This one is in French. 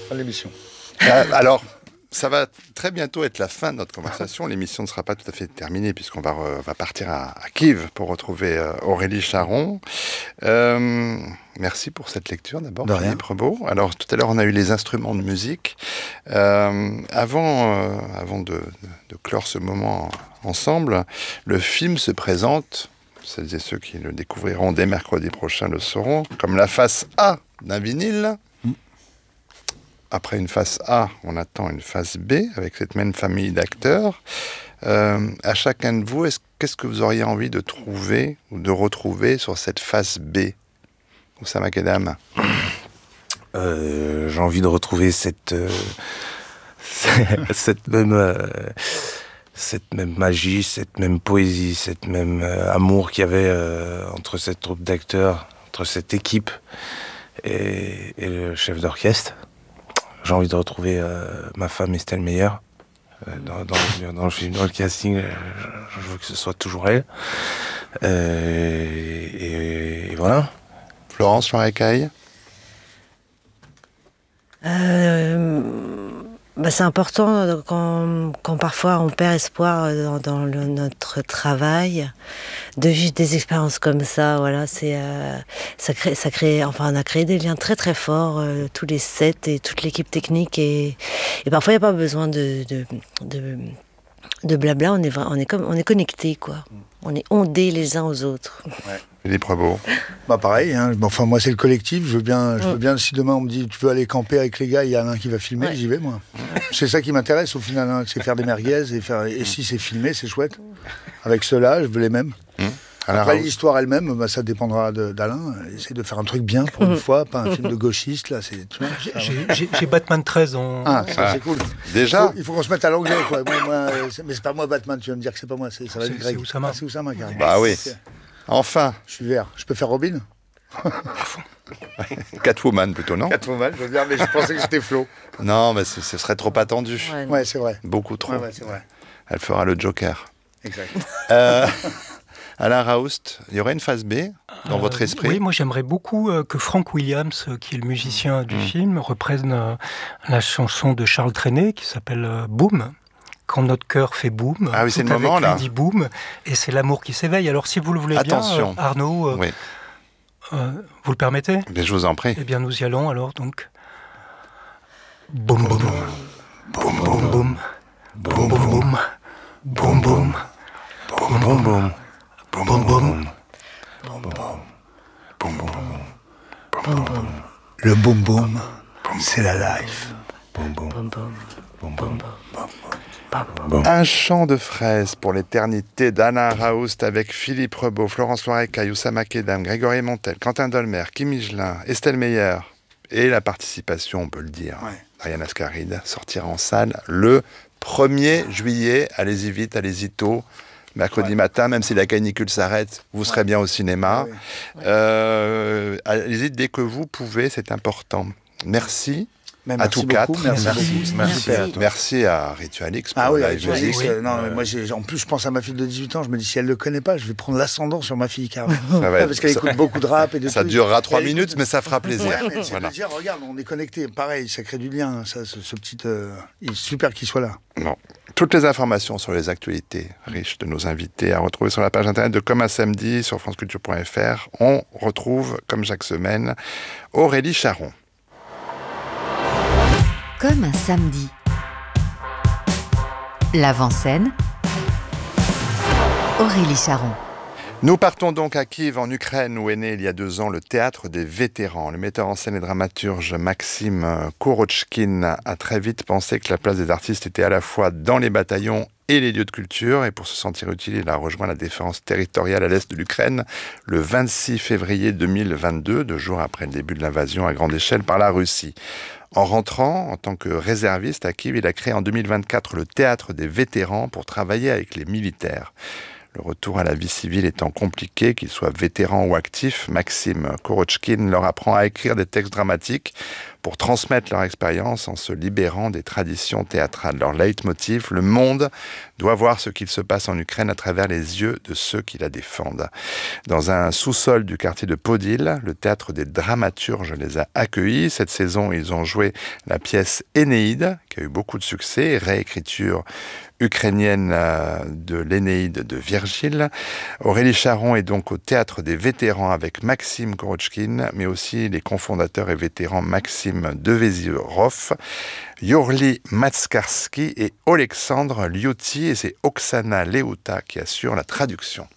Fin de l'émission. Alors, ça va très bientôt être la fin de notre conversation. L'émission ne sera pas tout à fait terminée puisqu'on va partir à Kiev pour retrouver Aurélie Charon. Merci pour cette lecture d'abord, Philippe Rebaud. Alors, tout à l'heure, on a eu les instruments de musique. Avant de clore ce moment ensemble, le film se présente, celles et ceux qui le découvriront dès mercredi prochain le sauront, comme la face A d'un vinyle. Après une face A, on attend une face B avec cette même famille d'acteurs. À chacun de vous, qu'est-ce que vous auriez envie de trouver ou de retrouver sur cette face B, Oussama Kedam? J'ai envie de retrouver cette même magie, cette même poésie, cette même amour qu'il y avait entre cette troupe d'acteurs, entre cette équipe et le chef d'orchestre. J'ai envie de retrouver ma femme Estelle Meyer dans le film, dans le casting. Je veux que ce soit toujours elle. Et voilà. Florence Loirecaille. C'est important quand parfois on perd espoir dans notre travail, de vivre des expériences comme ça. Voilà, ça crée. Enfin, on a créé des liens très très forts, tous les sets et toute l'équipe technique, et parfois il n'y a pas besoin de blabla. On est connectés, quoi. On est ondés les uns aux autres. Ouais. Philippe Rebaud. Pareil, hein. Enfin, moi c'est le collectif, je veux bien si demain on me dit tu veux aller camper avec les gars, il y en a un qui va filmer, j'y vais moi. C'est ça qui m'intéresse au final, hein. C'est faire des merguez et si c'est filmé, c'est chouette. Avec ceux-là, je veux les mêmes. Après l'histoire elle-même, ça dépendra d'Alain. Essayer de faire un truc bien pour une fois, pas un film de gauchiste là. J'ai Batman 13 en. C'est cool. Déjà. Il faut qu'on se mette à l'anglais quoi. Mais c'est pas moi Batman, tu vas me dire que c'est pas moi, ça va être Greg. C'est Oussama carrément. Bah oui. Enfin. Je suis vert. Je peux faire Robin? Catwoman plutôt, non? Catwoman, je veux dire, mais je pensais que c'était Flo. Non, mais ce serait trop attendu. Ouais, c'est vrai. Beaucoup trop. Ouais, c'est vrai. Elle fera le Joker. Exact. Alain Raoust, il y aurait une phase B dans votre esprit? Oui, moi j'aimerais beaucoup que Frank Williams, qui est le musicien du film, reprenne la chanson de Charles Trenet qui s'appelle Boom. Quand notre cœur fait boum, oui, c'est le moment là. Dit boum, et c'est l'amour qui s'éveille. Alors si vous le voulez bien, Arnaud, oui. Vous le permettez? Mais je vous en prie. Eh bien, nous y allons alors donc. Boum boum boum boum boum boum boum boum boum boum boum boum boum boum boum. Le boum boum, c'est la life. Boum boum boum boum. Un chant de fraises pour l'éternité d'Alain Raoust avec Philippe Rebaud, Florence Loirecaille, Oussama Kedam, Grégory Montel, Quentin Dolmer, Kim Higelin, Estelle Meyer et la participation, on peut le dire, Ariane Ascaride sortira en salle le 1er juillet. Allez-y vite, allez-y tôt. Mercredi matin, même si la canicule s'arrête, vous serez bien au cinéma. Allez-y dès que vous pouvez, c'est important. Merci. À tous quatre. Merci à Ritualix pour la musique. Moi, en plus, je pense à ma fille de 18 ans. Je me dis, si elle ne le connaît pas, je vais prendre l'ascendant sur ma fille. Parce qu'elle écoute beaucoup de rap. Ça durera 3 minutes, mais ça fera plaisir. Plaisir. Regarde, on est connectés. Pareil, ça crée du lien. Ce petit, il est super qu'il soit là. Bon. Toutes les informations sur les actualités riches de nos invités à retrouver sur la page internet de Comme un samedi sur franceculture.fr. On retrouve, comme chaque semaine, Aurélie Charon. Comme un samedi. L'avant-scène. Aurélie Charon. Nous partons donc à Kiev, en Ukraine, où est né il y a 2 ans le Théâtre des Vétérans. Le metteur en scène et dramaturge Maxime Korochkin a très vite pensé que la place des artistes était à la fois dans les bataillons et les lieux de culture. Et pour se sentir utile, il a rejoint la défense territoriale à l'est de l'Ukraine le 26 février 2022, 2 jours après le début de l'invasion à grande échelle par la Russie. En rentrant en tant que réserviste à Kiev, il a créé en 2024 le Théâtre des Vétérans pour travailler avec les militaires. Le retour à la vie civile étant compliqué, qu'ils soient vétérans ou actifs, Maxime Korochkine leur apprend à écrire des textes dramatiques pour transmettre leur expérience en se libérant des traditions théâtrales. Leur leitmotiv, le monde doit voir ce qu'il se passe en Ukraine à travers les yeux de ceux qui la défendent. Dans un sous-sol du quartier de Podil, le théâtre des dramaturges les a accueillis. Cette saison, ils ont joué la pièce Énéide, qui a eu beaucoup de succès, réécriture ukrainienne de l'Énéide de Virgile. Aurélie Charon est donc au Théâtre des Vétérans avec Maxime Korochkine, mais aussi les cofondateurs et vétérans Maxime Devezirov, Yorli Matskarski et Alexandre Lioti, et c'est Oksana Leuta qui assure la traduction.